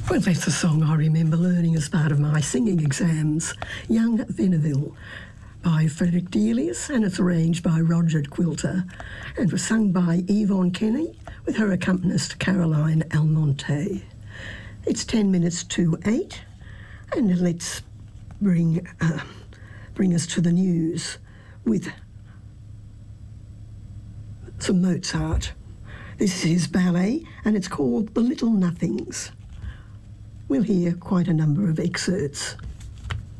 Well, that's a song I remember learning as part of my singing exams, Young Veneville, by Frederick Delius, and it's arranged by Roger Quilter, and was sung by Yvonne Kenny with her accompanist Caroline Almonte. It's 10 minutes to 8, and let's bring us to the news with some Mozart. This is ballet, and it's called The Little Nothings. We'll hear quite a number of excerpts.